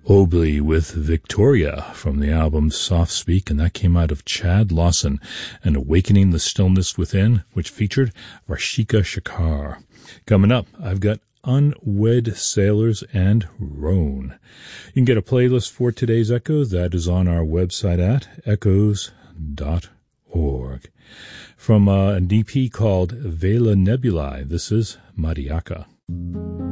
Obley with Victoria from the album Soft Speak, and that came out of Chad Lawson, and Awakening the Stillness Within, which featured Varshika Shakar. Coming up, I've got Unwed Sailors and Roan. You can get a playlist for today's Echoes. That is on our website at echoes.org. From an EP called Vela Nebulae, this is Mariaka.